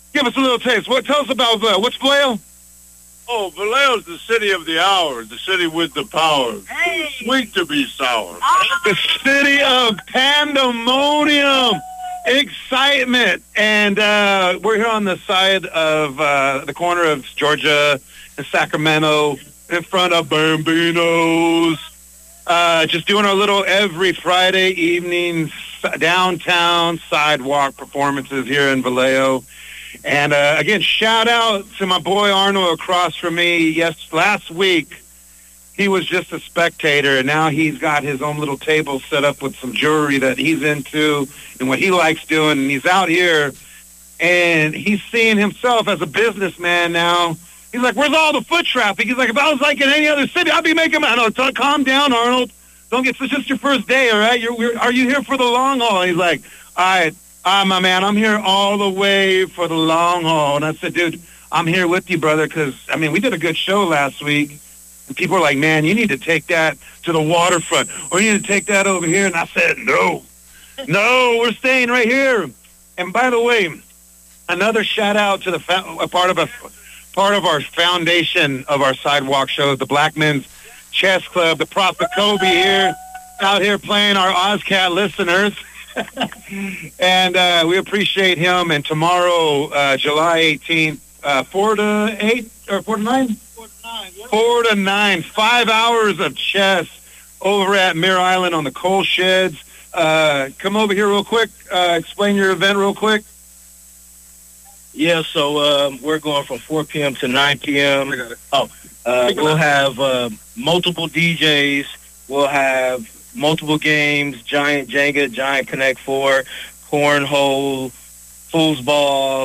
Give us a little taste. Tell us about what's Vallejo? Oh, Vallejo's the city of the hour, the city with the power. Hey. Sweet to be sour. The city of pandemonium, excitement. And we're here on the side of the corner of Georgia and Sacramento in front of Bambino's. Just doing our little every Friday evening downtown sidewalk performances here in Vallejo. And again, shout out to my boy Arnold across from me. Yes, last week he was just a spectator, and now he's got his own little table set up with some jewelry that he's into and what he likes doing. And he's out here, and he's seeing himself as a businessman now. He's like, "Where's all the foot traffic?" He's like, "If I was like in any other city, I'd be making money." I know, calm down, Arnold. Don't get. It's just your first day, all right? Are you here for the long haul? And he's like, "All right. My man, I'm here all the way for the long haul." And I said, "Dude, I'm here with you, brother, because, I mean, we did a good show last week. And people are like, man, you need to take that to the waterfront, or you need to take that over here." And I said, no, we're staying right here. And by the way, another shout out to the part of our foundation of our sidewalk shows, the Black Men's Chess Club, the Prophet Kobe here, out here playing our OzCat listeners. And we appreciate him. And tomorrow, July 18th, 4 to 8 or 4 to 9? 4 to 9. 5 hours of chess over at Mirror Island on the coal sheds. Come over here real quick. Explain your event real quick. Yeah, so we're going from 4 p.m. to 9 p.m. We'll have multiple DJs. We'll have multiple games, Giant Jenga, Giant Connect 4, Cornhole, Foosball,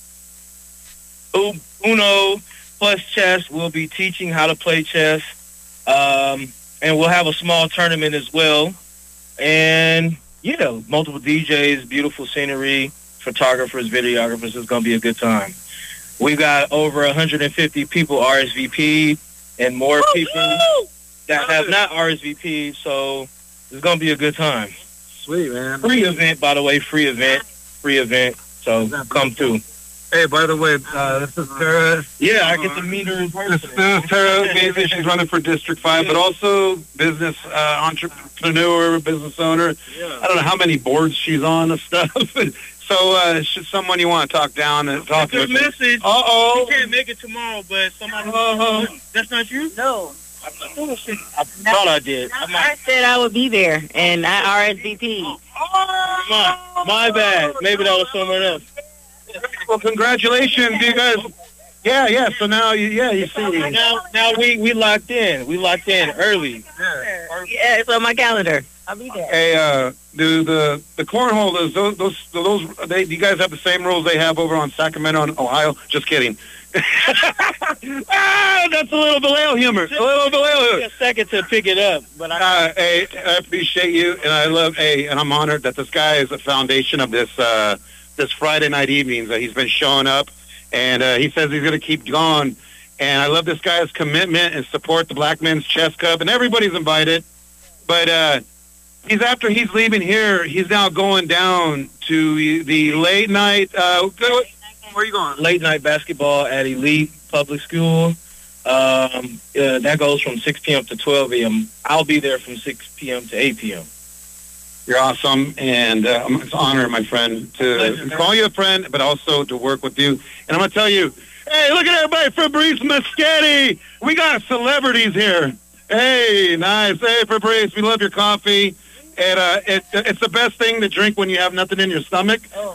Uno, plus chess. We'll be teaching how to play chess. And we'll have a small tournament as well. And, multiple DJs, beautiful scenery, photographers, videographers. It's going to be a good time. We've got over 150 people RSVP and more people that have not RSVP, so it's going to be a good time. Sweet, man. Free event, by the way, free event. So come through. Hey, by the way, this is Tara. Yeah, I get to meet her in person. This is Tara. Maybe she's running for District 5, but also business entrepreneur, business owner. Yeah. I don't know how many boards she's on and stuff. So should someone you want to talk down and talk to? Good message. Uh-oh. You can't make it tomorrow, but somebody... That's not you? No. I thought I did. I said I would be there, and I RSVP. My bad. Maybe that was someone else. Well, congratulations, you guys. Yeah. So now, you see. Now we locked in. We locked in early. Yeah, it's on my calendar. I'll be there. Hey, do the cornholders, do you guys have the same rules they have over on Sacramento and Ohio? Just kidding. That's a little Vallejo humor. Take a second to pick it up, but hey, I appreciate you, and I love. And I'm honored that this guy is the foundation of this Friday night evenings. He's been showing up, and he says he's going to keep going. And I love this guy's commitment and support the Black Men's Chess Club, and everybody's invited. But after he's leaving here, he's now going down to the late night. Where are you going? Late night basketball at Elite Public School. That goes from 6 p.m. to 12 a.m. I'll be there from 6 p.m. to 8 p.m. You're awesome, and it's an honor, my friend, to call you a friend, but also to work with you. And I'm going to tell you, hey, look at everybody, Fabrice Moschetti. We got celebrities here. Hey, nice. Hey, Fabrice, we love your coffee. And it's the best thing to drink when you have nothing in your stomach. Oh.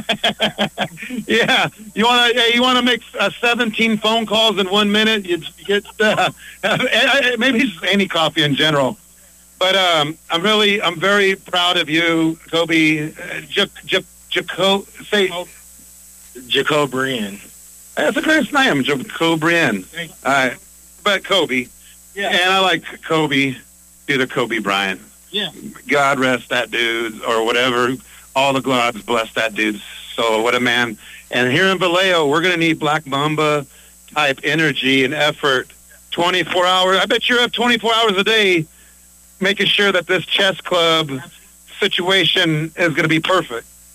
Yeah, you want to make 17 phone calls in 1 minute. You get maybe just any coffee in general. But I'm very proud of you, Kobe. Jacobrian. That's a great name, Jacobrian. All right, but Kobe. Yeah. And I like Kobe, either Kobe Bryant. Yeah. God rest that dude, or whatever. All the gods bless that dude. So what a man. And here in Vallejo, we're going to need Black Mamba type energy and effort. 24 hours. I bet you're up 24 hours a day making sure that this chess club situation is going to be perfect.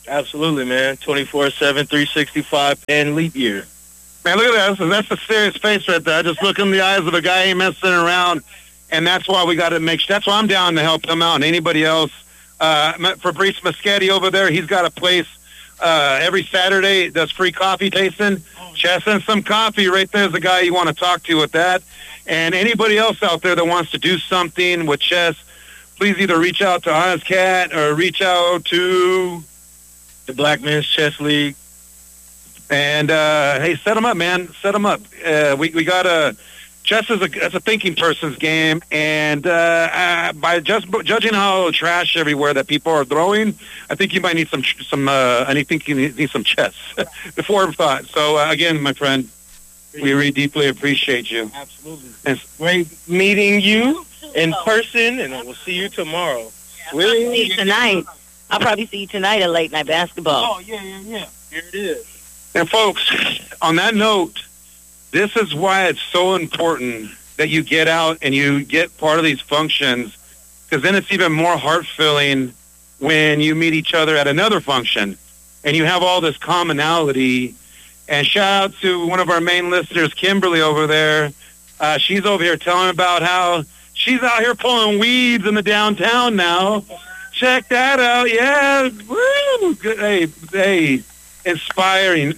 Absolutely, man. 24/7, 365, and leap year. Man, look at that. That's a serious face right there. I just look in the eyes of a guy ain't messing around, and that's why we got to make. That's why I'm down to help him out. And anybody else, Fabrice Moschetti over there, he's got a place every Saturday. Does free coffee tasting. Chess and some coffee right there's the guy you want to talk to with that. And anybody else out there that wants to do something with chess, please either reach out to Honest Cat or reach out to the Black Men's Chess League. And, hey, set them up, man. Set them up. We got a... Chess is a thinking person's game, and by just judging how trash everywhere that people are throwing, I think you might need some. I think you need some chess before thought. So again, my friend, we really deeply appreciate you. Absolutely. It's great meeting you in person, and we'll see you tomorrow. I'll see you tonight. I'll probably see you tonight at Late Night Basketball. Oh yeah. Here it is. And folks, on that note. This is why it's so important that you get out and you get part of these functions, because then it's even more heart-filling when you meet each other at another function and you have all this commonality. And shout out to one of our main listeners, Kimberly, over there. She's over here telling about how she's out here pulling weeds in the downtown now. Check that out. Yeah. Woo. Good. Hey, inspiring.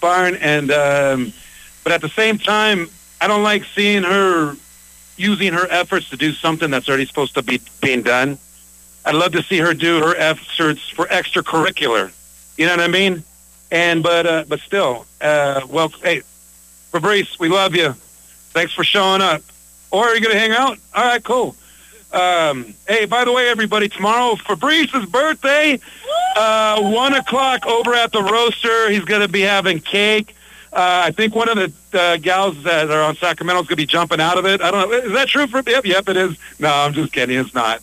And, but at the same time, I don't like seeing her using her efforts to do something that's already supposed to be being done. I'd love to see her do her efforts for extracurricular. You know what I mean? And but still, well, hey, Fabrice, we love you. Thanks for showing up. Or are you gonna hang out? All right, cool. Hey, by the way, everybody, tomorrow Fabrice's birthday. 1 o'clock over at the Roaster. He's gonna be having cake. I think one of the gals that are on Sacramento is going to be jumping out of it. I don't know. Is that true for him? Yep, it is. No, I'm just kidding. It's not.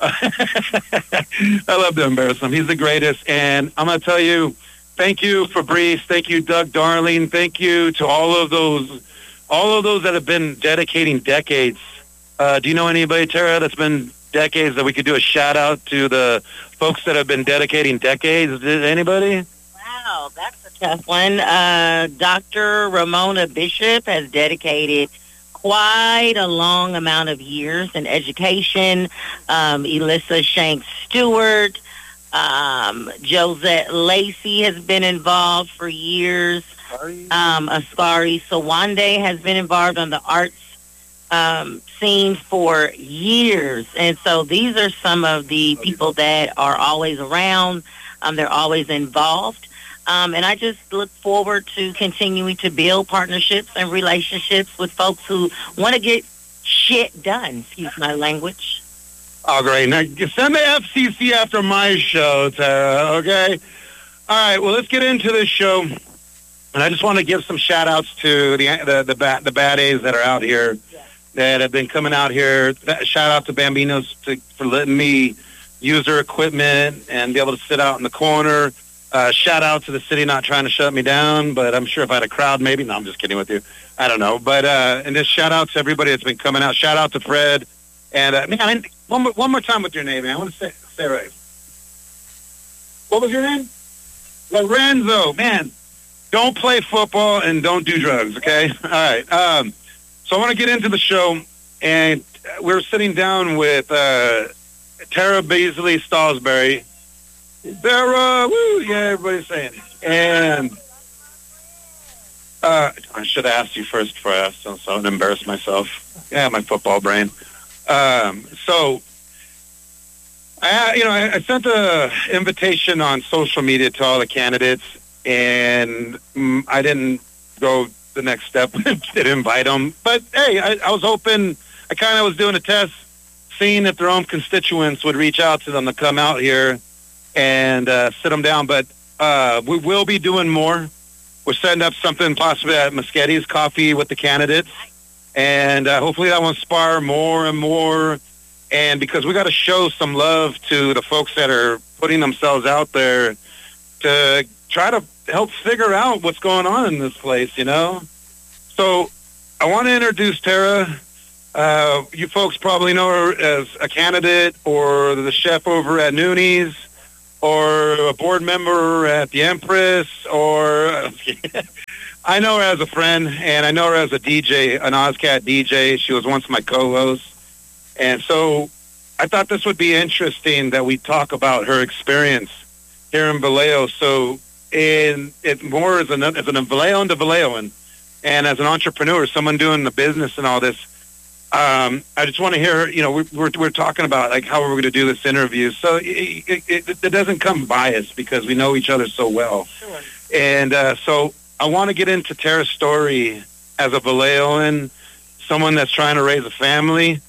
I love to embarrass him. He's the greatest. And I'm going to tell you, thank you, Fabrice. Thank you, Doug Darling. Thank you to all of those that have been dedicating decades. Do you know anybody, Tara, that's been decades that we could do a shout out to the folks that have been dedicating decades? Anybody? Wow, that's a tough one. Dr. Ramona Bishop has dedicated quite a long amount of years in education. Elissa Shanks Stewart, Josette Lacey has been involved for years. Askari Sawande has been involved on the arts scene for years. And so these are some of the people that are always around. They're always involved. And I just look forward to continuing to build partnerships and relationships with folks who want to get shit done. Excuse my language. Oh, great. Now, send the FCC after my show, Tara, okay? All right, well, let's get into this show. And I just want to give some shout-outs to the Bad A's that are out here that have been coming out here. Shout-out to Bambinos for letting me use their equipment and be able to sit out in the corner. Shout out to the city not trying to shut me down, but I'm sure if I had a crowd, maybe. No, I'm just kidding with you. I don't know. But and just shout out to everybody that's been coming out. Shout out to Fred. And man, one more time with your name, man. I want to say it right. What was your name? Lorenzo. Man, don't play football and don't do drugs, okay? All right. So I want to get into the show, and we're sitting down with Tara Beasley Salisbury. Tara, woo, yeah, everybody's saying it. And I should have asked you first before I asked them, so I don't embarrass myself. Yeah, my football brain. So, I sent an invitation on social media to all the candidates, and I didn't go the next step and invite them. But, hey, I was hoping, I kind of was doing a test, seeing if their own constituents would reach out to them to come out here and sit them down. But we will be doing more. We're setting up something possibly at Moschetti's Coffee with the candidates. And hopefully that will inspire more and more. And because we got to show some love to the folks that are putting themselves out there to try to help figure out what's going on in this place, you know? So I want to introduce Tara. You folks probably know her as a candidate or the chef over at Nooney's, or a board member at the Empress, or I know her as a friend, and I know her as a DJ, an Ozcat DJ. She was once my co-host. And so I thought this would be interesting that we talk about her experience here in Vallejo. So it more as a Vallejoan to Vallejoan, and as an entrepreneur, someone doing the business and all this, I just want to hear, we're talking about like how we're going to do this interview. So it doesn't come biased because we know each other so well. Sure. And so I want to get into Tara's story as a Vallejoan, someone that's trying to raise a family,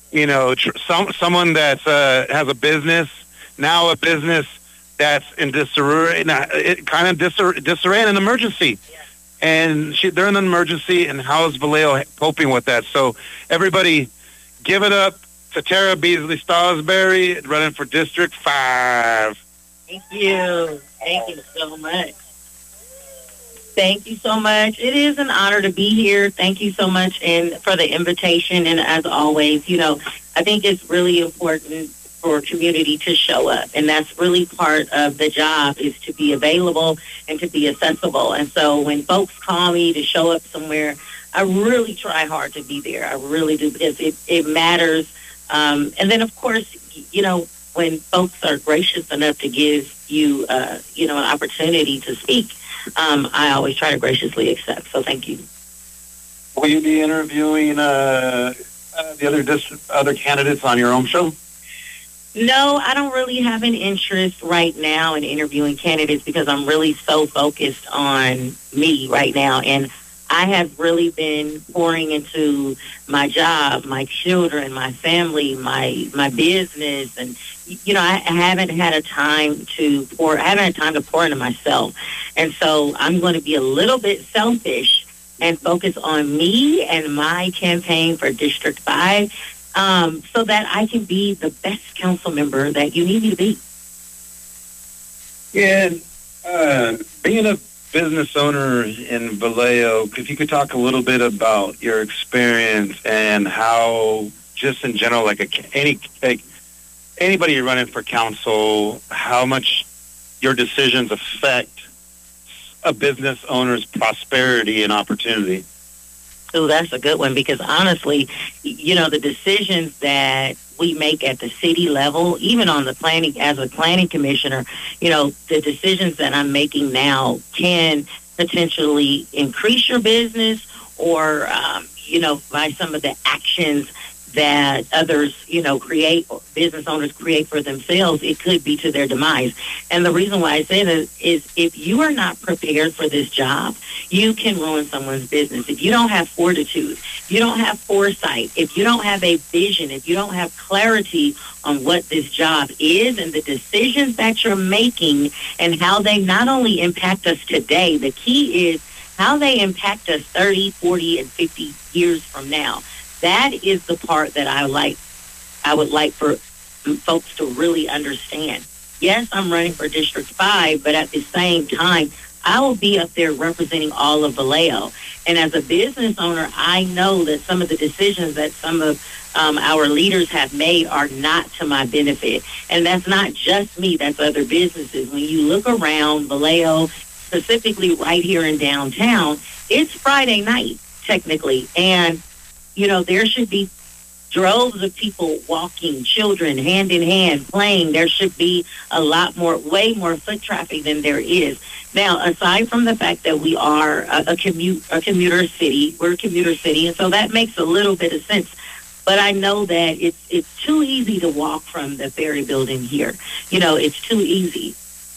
someone that has a business, now a business that's in disarray, disarray and an emergency. Yeah. And they're in an emergency, and how is Vallejo coping with that? So everybody, give it up to Tara Beasley Stosbury, running for District 5. Thank you. Thank you so much. Thank you so much. It is an honor to be here. Thank you so much for the invitation. And as always, I think it's really important for community to show up. And that's really part of the job, is to be available and to be accessible. And so when folks call me to show up somewhere, I really try hard to be there. I really do, because it matters. And then, of course, when folks are gracious enough to give you, an opportunity to speak, I always try to graciously accept. So thank you. Will you be interviewing the other candidates on your own show? No, I don't really have an interest right now in interviewing candidates because I'm really so focused on me right now. And I have really been pouring into my job, my children, my family, my business. And, I haven't had time to pour into myself. And so I'm going to be a little bit selfish and focus on me and my campaign for District 5, so that I can be the best council member that you need me to be. Yeah, being a business owner in Vallejo, if you could talk a little bit about your experience and how, just in general, anybody you're running for council, how much your decisions affect a business owner's prosperity and opportunity. Oh, that's a good one, because honestly, the decisions that we make at the city level, even on the planning, as a planning commissioner, the decisions that I'm making now can potentially increase your business or, by some of the actions that others, create, or business owners create for themselves, it could be to their demise. And the reason why I say that is if you are not prepared for this job, you can ruin someone's business. If you don't have fortitude, if you don't have foresight, if you don't have a vision, if you don't have clarity on what this job is and the decisions that you're making and how they not only impact us today, the key is how they impact us 30, 40, and 50 years from now. That is the part that I would like for folks to really understand. Yes, I'm running for District 5, but at the same time, I will be up there representing all of Vallejo. And as a business owner, I know that some of the decisions that some of our leaders have made are not to my benefit. And that's not just me, that's other businesses. When you look around Vallejo, specifically right here in downtown, it's Friday night, technically. And there should be droves of people walking, children hand in hand, playing. There should be way more foot traffic than there is. Now, aside from the fact that we are a commuter city, we're a commuter city, and so that makes a little bit of sense. But I know that it's too easy to walk from the Ferry Building here. It's too easy.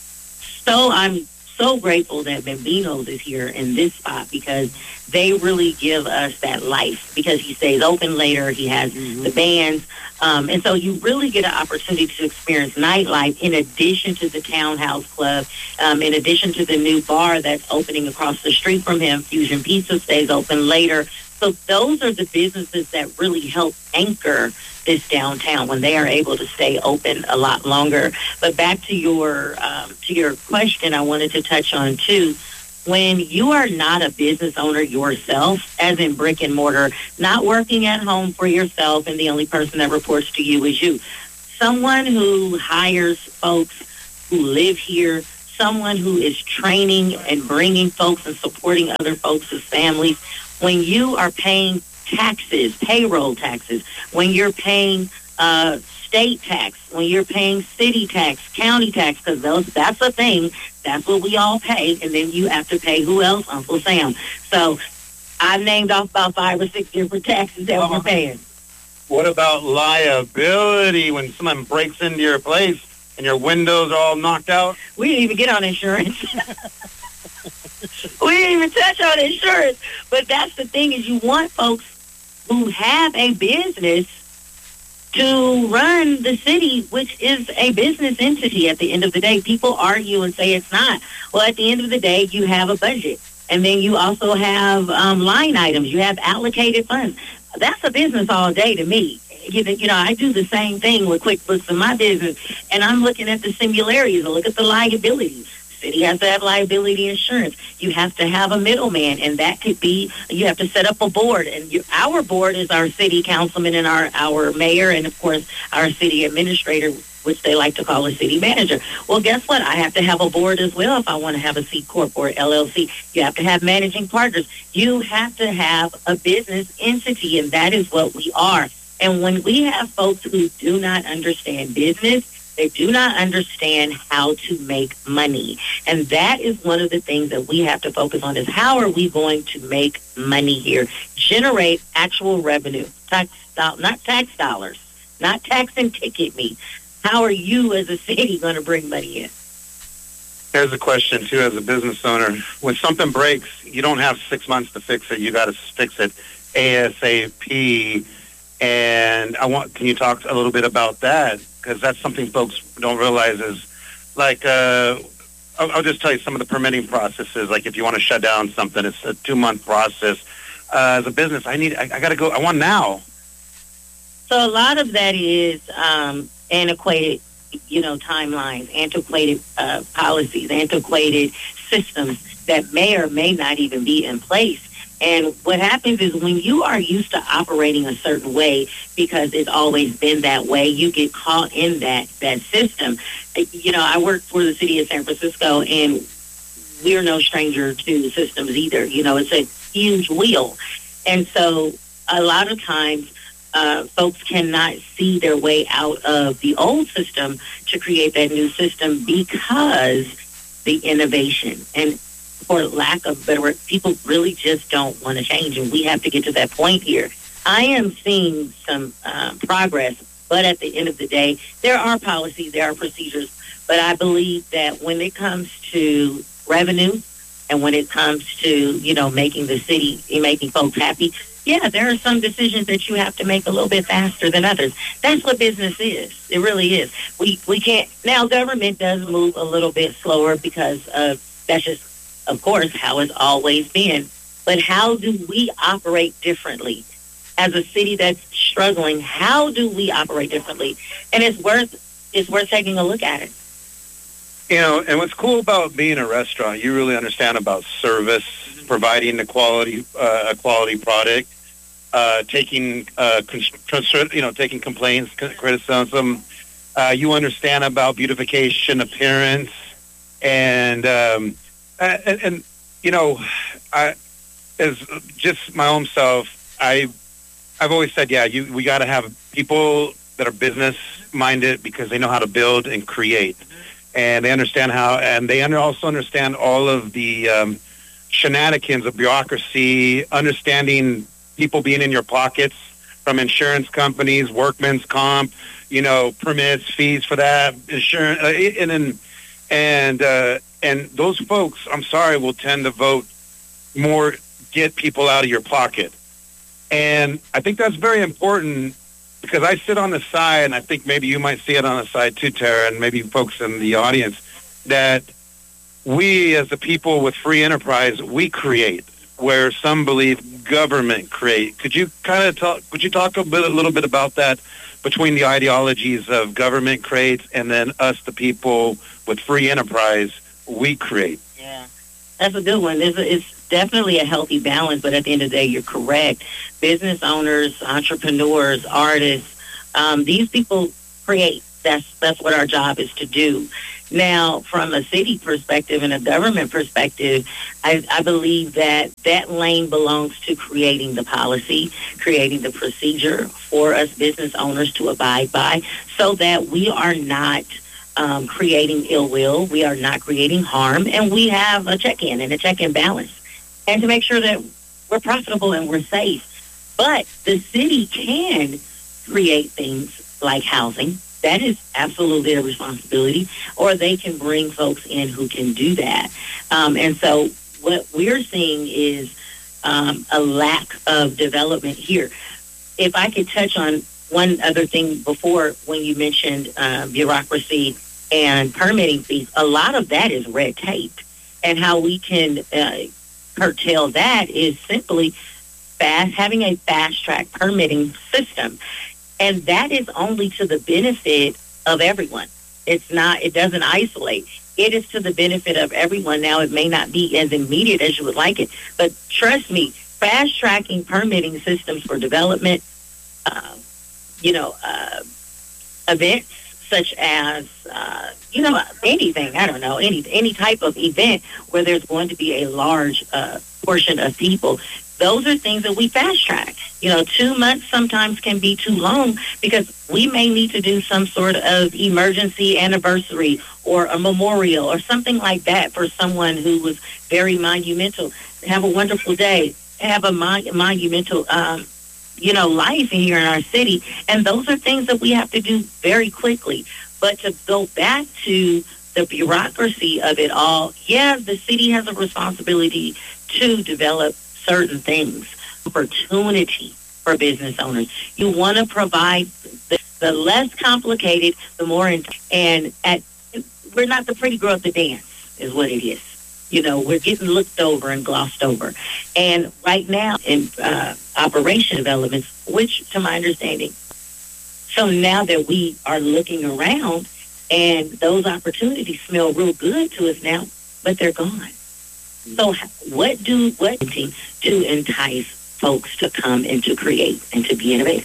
So I'm so grateful that Bambino's is here in this spot, because they really give us that life, because he stays open later. He has the bands. And so you really get an opportunity to experience nightlife in addition to the Townhouse Club, in addition to the new bar that's opening across the street from him. Fusion Pizza stays open later. So those are the businesses that really help anchor this downtown when they are able to stay open a lot longer. But back to your question, I wanted to touch on too. When you are not a business owner yourself, as in brick and mortar, not working at home for yourself and the only person that reports to you is you, someone who hires folks who live here, someone who is training and bringing folks and supporting other folks' families. When you are paying taxes, payroll taxes, when you're paying state tax, when you're paying city tax, county tax, because that's a thing. That's what we all pay. And then you have to pay who else? Uncle Sam. So I've named off about 5 or 6 different taxes that we're paying. What about liability when someone breaks into your place and your windows are all knocked out? We didn't even get on insurance. We didn't even touch on insurance. But that's the thing is you want folks who have a business to run the city, which is a business entity at the end of the day. People argue and say it's not. Well, at the end of the day, you have a budget. And then you also have line items. You have allocated funds. That's a business all day to me. You know, I do the same thing with QuickBooks in my business, and I'm looking at the similarities. I look at the liabilities. City has to have liability insurance. You have to have a middleman, and that could be, you have to set up a board. And our board is our city councilman and our mayor, and, of course, our city administrator, which they like to call a city manager. Well, guess what? I have to have a board as well if I want to have a C Corp or LLC. You have to have managing partners. You have to have a business entity, and that is what we are. And when we have folks who do not understand business, they do not understand how to make money. And that is one of the things that we have to focus on is how are we going to make money here? Generate actual revenue, not tax dollars, not tax and ticket me. How are you as a city going to bring money in? Here's a question, too, as a business owner. When something breaks, you don't have 6 months to fix it. You got to fix it ASAP. And can you talk a little bit about that? Because that's something folks don't realize is, like, I'll just tell you some of the permitting processes. Like, if you want to shut down something, it's a 2-month process. As a business, I got to go. I want now. So a lot of that is antiquated, timelines, antiquated policies, antiquated systems that may or may not even be in place. And what happens is when you are used to operating a certain way because it's always been that way, you get caught in that system. I work for the city of San Francisco, and we're no stranger to systems either. It's a huge wheel. And so a lot of times folks cannot see their way out of the old system to create that new system because the innovation and for lack of better word, people really just don't want to change, and we have to get to that point here. I am seeing some progress, but at the end of the day, there are policies, there are procedures, but I believe that when it comes to revenue and when it comes to, making the city, making folks happy, yeah, there are some decisions that you have to make a little bit faster than others. That's what business is. It really is. We can't, now government does move a little bit slower because that's just, of course, how it's always been. But how do we operate differently? As a city that's struggling, how do we operate differently? And it's worth taking a look at it. And what's cool about being a restaurant, you really understand about service, providing a quality product, taking complaints, criticism. You understand about beautification, appearance, and as just my own self, I've always said, we got to have people that are business minded because they know how to build and create, and they understand how, and they also understand all of the shenanigans of bureaucracy, understanding people being in your pockets from insurance companies, workman's comp, permits, fees for that, insurance, and those folks, I'm sorry, will tend to vote more, get people out of your pocket. And I think that's very important because I sit on the side, and I think maybe you might see it on the side too, Tara, and maybe folks in the audience, that we as the people with free enterprise, we create where some believe government create. Could you talk a little bit about that between the ideologies of government creates and then us, the people with free enterprise, we create? Yeah, that's a good one. It's definitely a healthy balance, but at the end of the day, you're correct. Business owners, entrepreneurs, artists, these people create. That's what our job is to do. Now, from a city perspective and a government perspective, I believe that that lane belongs to creating the policy, creating the procedure for us business owners to abide by so that we are not creating ill will, we are not creating harm, and we have a check-in and a check-in balance. And to make sure that we're profitable and we're safe. But the city can create things like housing. That is absolutely their responsibility, or they can bring folks in who can do that. And so what we're seeing is a lack of development here. If I could touch on one other thing before, when you mentioned bureaucracy and permitting fees, a lot of that is red tape. And how we can curtail that is simply having a fast-track permitting system. And that is only to the benefit of everyone. It doesn't isolate. It is to the benefit of everyone. Now, it may not be as immediate as you would like it, but trust me, fast-tracking permitting systems for development, events such as, anything, I don't know, any type of event where there's going to be a large portion of people, those are things that we fast track. 2 months sometimes can be too long because we may need to do some sort of emergency anniversary or a memorial or something like that for someone who was very monumental. Have a wonderful day. Have a monumental, life here in our city. And those are things that we have to do very quickly. But to go back to the bureaucracy of it all, the city has a responsibility to develop certain things, opportunity for business owners. You want to provide the less complicated, the more, we're not the pretty girl at the dance, is what it is. We're getting looked over and glossed over. And right now in operation developments, which to my understanding, so now that we are looking around and those opportunities smell real good to us now, but they're gone. So what to entice folks to come and to create and to be innovative?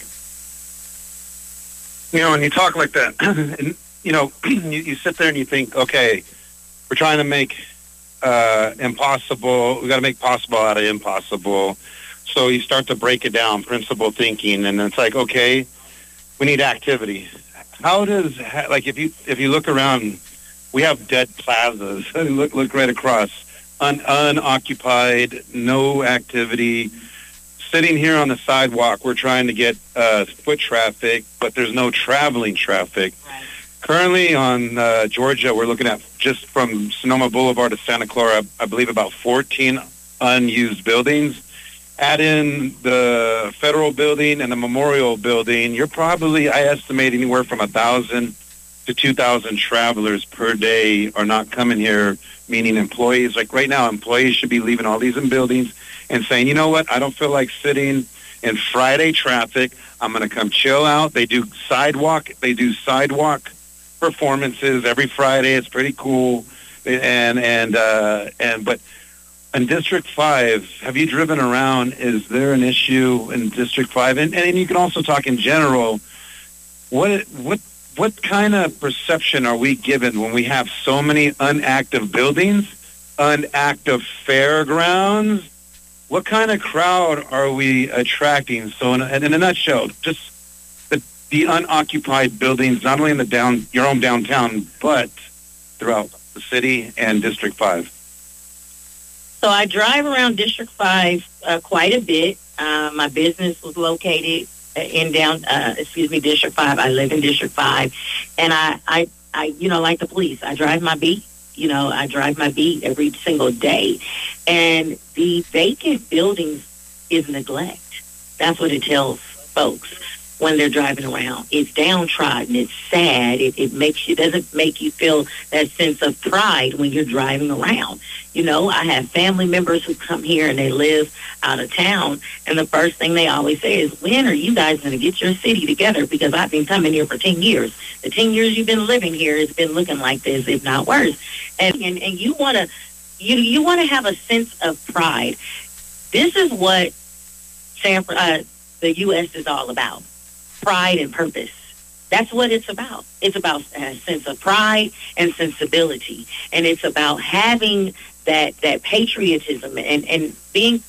When you talk like that, and, you sit there and you think, okay, we're trying to make impossible, we got to make possible out of impossible. So you start to break it down, principle thinking, and it's like, okay, we need activity. How does, if you look around, we have dead plazas. look right across. Unoccupied, no activity. Sitting here on the sidewalk, we're trying to get foot traffic, but there's no traveling traffic. Right. Currently on Georgia, we're looking at just from Sonoma Boulevard to Santa Clara, I believe about 14 unused buildings. Add in the Federal Building and the Memorial Building, you're probably, I estimate, anywhere from 1,000 to 2,000 travelers per day are not coming here, meaning employees. Like right now, employees should be leaving all these buildings and saying, you know what, I don't feel like sitting in Friday traffic. I'm going to come chill out. They do sidewalk performances every Friday. It's pretty cool. But in District 5, have you driven around? Is there an issue in District 5? And you can also talk in general. What kind of perception are we given when we have so many inactive buildings, inactive fairgrounds? What kind of crowd are we attracting? So in a nutshell, just the unoccupied buildings, not only in your own downtown, but throughout the city and District 5. So I drive around District 5 quite a bit. My business was located in District 5. I live in District 5, and I like the police, I drive my beat. I drive my beat every single day, and the vacant buildings is neglect. That's what it tells folks when they're driving around. It's downtrodden. It's sad. It doesn't make you feel that sense of pride when you're driving around. I have family members who come here and they live out of town, and the first thing they always say is, when are you guys going to get your city together? Because I've been coming here for 10 years. The 10 years you've been living here, it's been looking like this, if not worse. And you want to have a sense of pride. This is what the U.S. is all about. Pride and purpose. That's what it's about. It's about a sense of pride and sensibility. And it's about having that patriotism and being